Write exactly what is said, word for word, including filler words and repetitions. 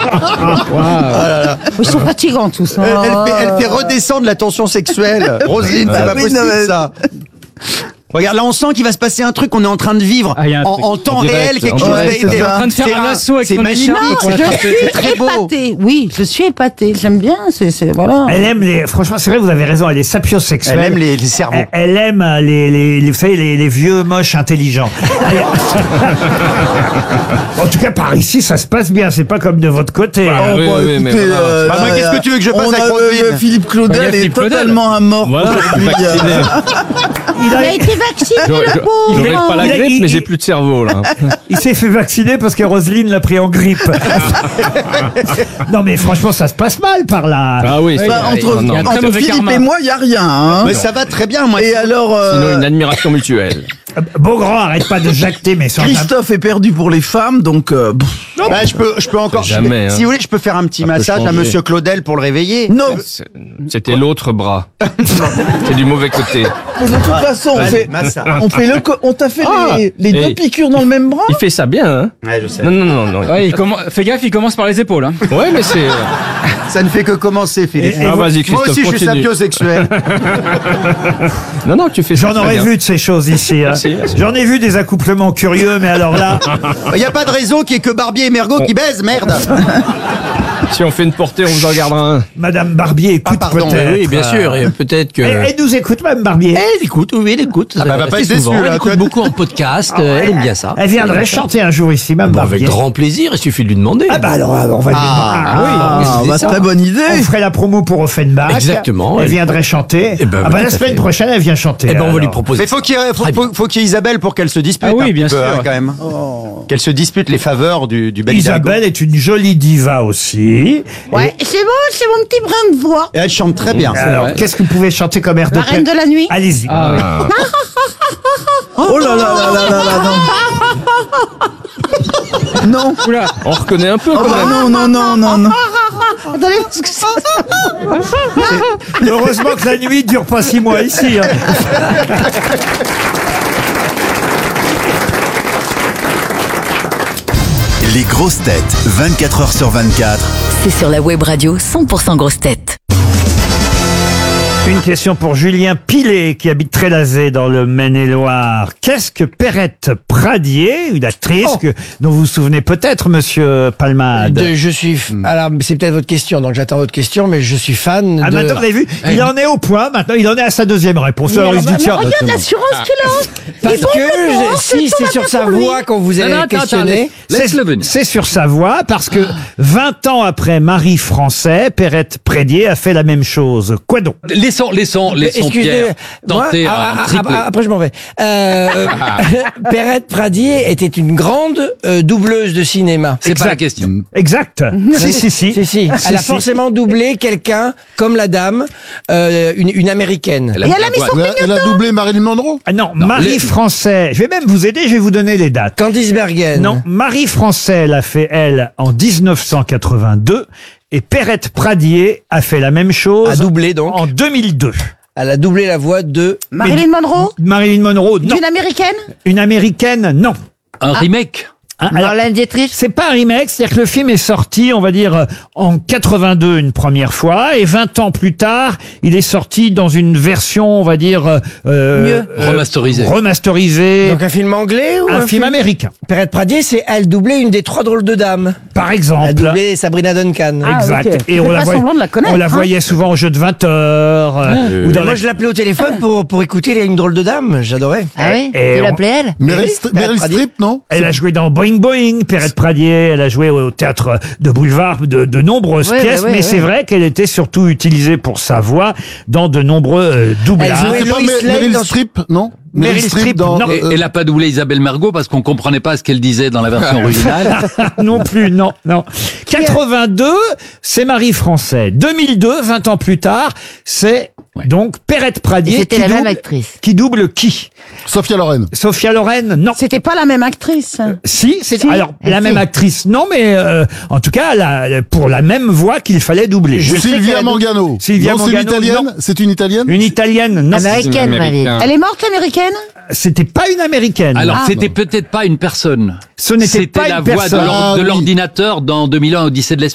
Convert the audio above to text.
Wow. Ils sont fatigants tous. Hein. Elle, elle fait, elle fait redescendre la tension sexuelle. Roselyne, c'est Ah pas oui, possible non, mais- ça. Regarde, là on sent qu'il va se passer un truc, on est en train de vivre Ah, y a un en, truc. en temps En direct, réel quelque en chose. direct, de- c'est de- ça. En train de faire c'est un un- assaut avec c'est son magnifique, écharpe pour c'est l'attraper. c'est très beau. Épatée. Oui, je suis épatée. J'aime bien. C'est, c'est voilà. Elle aime les. Franchement, c'est vrai, vous avez raison. Elle est sapiosexuelle. Elle aime les, les cerveaux. Elle, elle aime les, les, les, vous savez, les, les vieux moches intelligents. Elle- en tout cas, par ici, ça se passe bien. C'est pas comme de votre côté. hein. Oh, oui, bah, oui, mais écoutez, voilà. euh, Bah, moi, là, qu'est-ce que tu veux que je fasse on avec a, Roselyne euh, Philippe Bah, Claudel il y a est Philippe Claudel. totalement à mort Voilà, aujourd'hui. vacciné. Il, Il a- a été vacciné, J'aurais le pauvre. j'aurais pas la Il a- grippe, il- mais j'ai il- plus de cerveau, là. il s'est fait vacciner parce que Roselyne l'a pris en grippe. Non, mais franchement, ça se passe mal par là. Ah oui, c'est Bah, vrai. entre Non, non. entre Très mauvais Philippe karma. et moi, il n'y a rien. Hein. Mais ça va très bien, moi. Et alors, euh, Sinon, une admiration mutuelle. Beaugrand arrête pas de jacter, mais sans Christophe est perdu pour les femmes, donc... euh, pff, Bah, je peux, je peux encore. Jamais, hein. Si vous voulez, je peux faire un petit Ça peut massage à changer. Monsieur Claudel pour le réveiller. non, C'est- C'était l'autre bras. C'est du mauvais côté. mais de toute façon, on Allez, fait, massage. on fait le, co- on t'a fait Ah. les, les deux Et- piqûres dans le même bras. Il fait ça bien, hein. Ouais, je sais. Non, non, non, non. Ouais, il commen- fais gaffe, il commence par les épaules. Hein. Ouais, mais c'est. Ça ne fait que commencer, Philippe. Et- et Ah, vous- vas-y, Moi Christophe, aussi, je suis continue. sapiosexuel. Non, non, tu fais ça. J'en très aurais bien. vu de ces choses ici. hein. Merci, merci. J'en ai vu des accouplements curieux, mais alors là, Il n'y a pas de réseau qui est que Barbier et Mergo qui baisent, merde. Si on fait une portée, on vous en gardera un. Madame Barbier écoute Ah, pardon, peut-être. Oui, bien sûr, et peut-être que... Elle, elle nous écoute, Madame Barbier. Elle écoute, oui, elle écoute. bah, elle va pas Assez être souvent. déçue, là, Elle écoute toi. beaucoup en podcast, euh, elle aime bien ça. Elle viendrait chanter un jour ici, Madame Bon, Barbier. avec grand plaisir, il suffit de lui demander. Ah bah alors, on va lui Ah, ah, oui. Ah, c'est bah, ça. très bonne On idée. ferait la promo pour Offenbach. Exactement, Elle oui. viendrait chanter. Eh ben, ah bah oui, la tout à semaine fait. prochaine, elle vient chanter. Eh ben, on va lui alors. proposer. Mais faut qu'il y ait, faut, Très faut, bien. faut qu'il y ait Isabelle pour qu'elle se dispute. Ah oui, un bien petit peu, sûr. hein, quand même. Qu'elle se dispute les faveurs du, du bel Hidalgo. Isabelle est une jolie diva aussi. Ouais, c'est bon, c'est mon petit brin de voix. Et elle chante très bien. Alors, vrai. qu'est-ce que vous pouvez chanter comme air La d'opéra reine de la nuit. Allez-y. Ah oui. Oh là là là là là là, non. Non. Oula. On reconnaît un peu Oh quand bah même. non, non, non, non, non. Attendez, parce que ça- Heureusement que la nuit dure pas six mois ici. hein. Les grosses têtes, vingt-quatre heures sur vingt-quatre. C'est sur la web radio cent pour cent grosses têtes. Une question pour Julien Pilet qui habite Trélazé dans le Maine-et-Loire. Qu'est-ce que Perrette Pradier, une actrice que, dont vous vous souvenez peut-être, Monsieur Palmade? De- je suis. f- Alors, c'est peut-être votre question, donc j'attends votre question, mais je suis fan Ah, de. maintenant, vous avez vu, il en est au point, maintenant, il en est à sa deuxième réponse. Alors, il se dit, Mais tiens, regarde l'assurance qu'il a. Parce Ils vont que vraiment, je- si c'est sur sa voix qu'on vous Non, allez non, attends, questionner. attends, laisse-le venir. c'est sur sa voix parce que vingt ans après Marie Français, Perrette Pradier a fait la même chose. Quoi donc? Laissons, laissons, laissons Excusez, Pierre moi, tenter ah, un ah, triplé. ah, après je m'en vais. Euh, Perrette Pradier était une grande euh, doubleuse de cinéma. C'est pas la Exact. question. Exact. si, si, si. Si, si. Si, Elle a si. forcément doublé quelqu'un comme la dame, euh, une, une américaine. Elle a Et mis elle a la mis son voix. clignotant. Elle a doublé Marilyn Monroe. Ah non, Marie les- Français. Je vais même vous aider, je vais vous donner les dates. Candice Bergen. Non, Marie Français l'a fait, elle, en dix-neuf cent quatre-vingt-deux. Et Perrette Pradier a fait la même chose A doublé donc. en deux mille deux. Elle a doublé la voix de. Marilyn Monroe. Marilyn Monroe, non. D'une américaine. Une américaine, non. Un remake. Hein, alors, Marlène Dietrich. c'est pas un remake, c'est-à-dire que le film est sorti, on va dire, euh, en quatre-vingt-deux une première fois, et vingt ans plus tard, il est sorti dans une version, on va dire, euh, euh, Remasterisé. remasterisée, Donc un film anglais ou un, film américain, Perrette Pradier, c'est elle doublait une des trois drôles de dames. par Elle a exemple. doublé Sabrina Duncan. Ah, Exact. ok. Et Je on fais la, pas voyait, semblant de la connaître, on la hein. voyait souvent au jeu de vingt heures. euh, ou dans Moi, la- je l'appelais au téléphone pour, pour écouter les- une drôle de dame. J'adorais. Ah oui. Et Tu on- l'appelais elle. Meryl, oui, Stri- Perrette Meryl Pradier. Streep, non? Elle a joué dans Boing Boing, Perrette Pradier, elle a joué au théâtre de boulevard de, de nombreuses Ouais, pièces, ouais, ouais, mais ouais. c'est vrai qu'elle était surtout utilisée pour sa voix dans de nombreux euh, doublages. Elle jouait C'est pas Lois Mer- Lane Meryl dans- Streep, non? Meryl Streep, dans. non. Et, euh, elle a pas doublé Isabelle Margot parce qu'on comprenait pas ce qu'elle disait dans la version originale. non plus, non, non. quatre-vingt-deux, c'est Marie Français. deux mille deux, vingt ans plus tard, c'est donc Perrette Pradier C'était qui, la même double, actrice. qui double qui? Sophia Loren. Sophia Loren, non. C'était pas la même actrice. Si, c'est Si. alors Elle la même fait. actrice, non, mais euh, en tout cas, la- pour la même voix qu'il fallait doubler. Je sais qu'elle Sylvia a- Mangano. Sylvia non, c'est une Mangano, italienne. non. C'est une italienne. Une italienne, non. Américaine, C'est Marie. américain. Elle est morte, l'américaine. C'était pas une américaine. Alors, c'était peut-être pas une personne. ce n'était C'était pas la une voix de personne. l'or- Ah, de oui. l'ordinateur dans deux mille un Odyssée de l'espace.